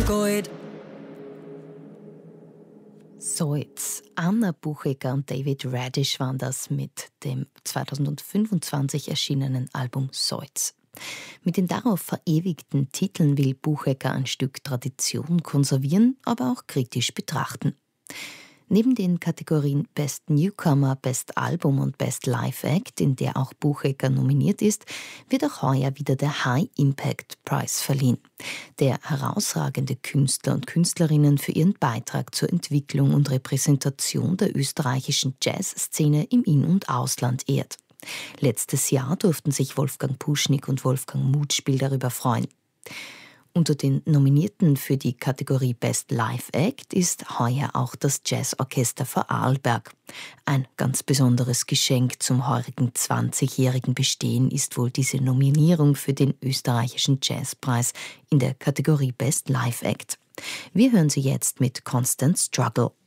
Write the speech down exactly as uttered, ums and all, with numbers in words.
geht. So, jetzt Anna Buchecker und David Radish waren das mit dem zweitausendfünfundzwanzig erschienenen Album Soits. Mit den darauf verewigten Titeln will Buchecker ein Stück Tradition konservieren, aber auch kritisch betrachten. Neben den Kategorien Best Newcomer, Best Album und Best Live Act, in der auch Buchecker nominiert ist, wird auch heuer wieder der High Impact Prize verliehen, der herausragende Künstler und Künstlerinnen für ihren Beitrag zur Entwicklung und Repräsentation der österreichischen Jazzszene im In- und Ausland ehrt. Letztes Jahr durften sich Wolfgang Puschnik und Wolfgang Mutspiel darüber freuen. Unter den Nominierten für die Kategorie Best Live Act ist heuer auch das Jazzorchester Vorarlberg. Ein ganz besonderes Geschenk zum heurigen zwanzigjährigen Bestehen ist wohl diese Nominierung für den österreichischen Jazzpreis in der Kategorie Best Live Act. Wir hören sie jetzt mit Constant Struggle.